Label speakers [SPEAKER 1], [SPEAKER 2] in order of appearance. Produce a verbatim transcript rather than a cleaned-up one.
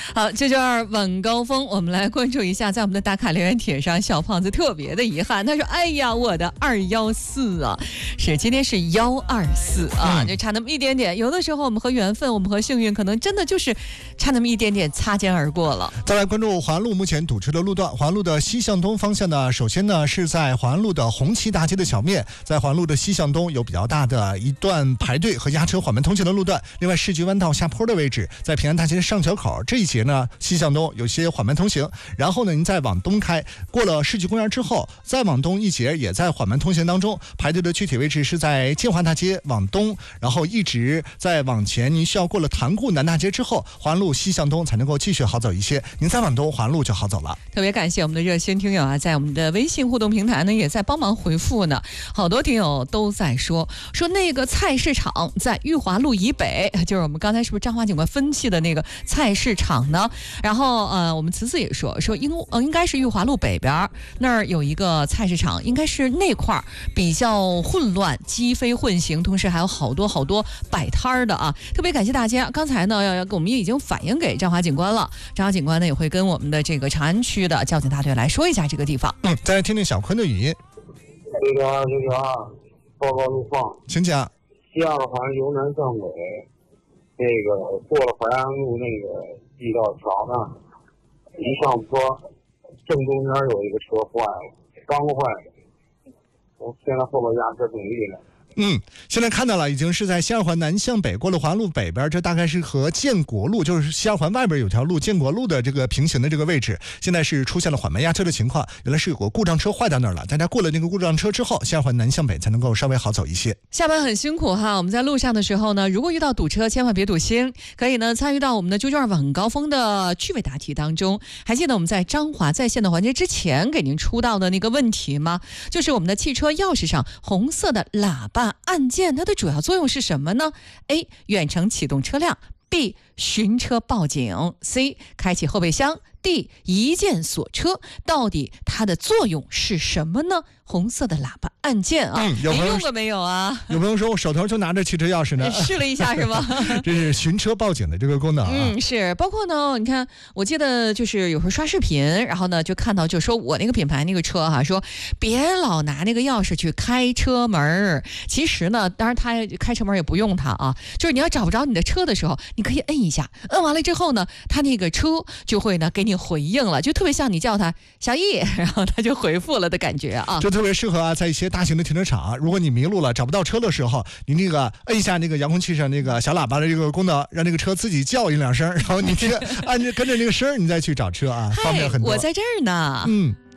[SPEAKER 1] 好，这就是晚高峰，我们来关注一下，在我们的打卡留言帖上，小胖子特别的遗憾，他说：“哎呀，我的二幺四啊，是今天是幺二四啊，就差那么一点点。有的时候我们和缘分，我们和幸运，可能真的就是差那么一点点，擦肩而过了。”
[SPEAKER 2] 再来关注华安路目前堵车的路段，华安路的西向东方向呢，首先呢是在华安路的红旗大街的小面，在华安路的西向东有比较大的一段排队和压车缓慢通行的路段。另外，世纪弯道下坡的位置，在平安大街的上桥口这一节呢，西向东有些缓慢通行。然后呢，您再往东开，过了世纪公园之后，再往东一节也在缓慢通行当中。排队的具体位置是在建华大街往东，然后一直再往前，您需要过了塘沽南大街之后，华安路西向东才能够继续好走一些。您再往东，华安路就好走了。
[SPEAKER 1] 特别感谢我们的热心听友啊，在我们的微信互动平台呢，也在帮忙回复呢。好多听友都在说说那个菜市场在裕华路以北，就是我们刚才是不是张华警官分析的那个菜市场呢？然后呃，我们慈慈也说说应呃应该是裕华路北边那儿有一个菜市场，应该是那块儿比较混乱，鸡飞混行，同时还有好多好多摆摊儿的啊。特别感谢大家，刚才呢要要我们也已经反映给张华警官了，张华警官呢也会跟我们的这个长安区的交警大队来说一下这个地方。
[SPEAKER 2] 嗯，再来听听小坤的语音。
[SPEAKER 3] 这个这个报告路况，
[SPEAKER 2] 请讲。
[SPEAKER 3] 西二环由南向北，这个过了淮安路那个地道桥呢，一上坡，正中间有一个车坏了，刚坏的，我现在后边压车挺厉害。
[SPEAKER 2] 嗯，现在看到了，已经是在西二环南向北过了华安路北边，这大概是和建国路，就是西二环外边有条路建国路的这个平行的这个位置，现在是出现了缓慢压车的情况。原来是有个故障车坏到那儿了，大家过了那个故障车之后，西二环南向北才能够稍微好走一些。
[SPEAKER 1] 下班很辛苦哈，我们在路上的时候呢，如果遇到堵车，千万别堵心，可以呢参与到我们的猪圈晚高峰的趣味答题当中。还记得我们在张华在线的环节之前给您出到的那个问题吗？就是我们的汽车钥匙上红色的喇叭按键，它的主要作用是什么呢？ A. 远程启动车辆， B. 寻车报警， C. 开启后备箱， D. 一键锁车。到底它的作用是什么呢？红色的喇叭按键啊，
[SPEAKER 2] 嗯、有
[SPEAKER 1] 您用过没有啊？
[SPEAKER 2] 有朋友说我手头就拿着汽车钥匙呢，
[SPEAKER 1] 试了一下是吗？
[SPEAKER 2] 这是寻车报警的这个功能啊。
[SPEAKER 1] 嗯，是，包括呢，你看，我记得就是有时候刷视频，然后呢就看到，就说我那个品牌那个车哈、啊，说别老拿那个钥匙去开车门。其实呢，当然他开车门也不用它啊，就是你要找不着你的车的时候，你可以摁一下，摁完了之后呢，他那个车就会呢给你回应了，就特别像你叫他小易，然后他就回复了的感觉啊。
[SPEAKER 2] 这特别适合啊，在一些大型的停车场，如果你迷路了找不到车的时候，你那个摁一下那个遥控器上那个小喇叭的这个功能，让那个车自己叫一两声，然后你按着跟着那个声你再去找车啊，方便很多。
[SPEAKER 1] 我在这儿呢。
[SPEAKER 2] 嗯。